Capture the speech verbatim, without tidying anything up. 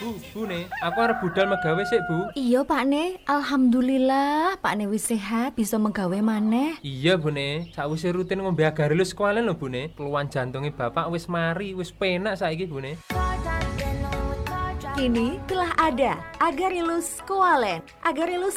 Bu, Bu ne, aku arep budal megawe sik, Bu. Iya Pak Ne, alhamdulillah Pak Ne wis sehat bisa menggawe maneh. Iya, Bu ne, sakwise rutin ngombe agarelus kualen lho, Bu ne. Keluhan jantunge Bapak wis mari, wis penak saiki, Bu ne. Kini telah ada Agarilus Koalen. Agarilus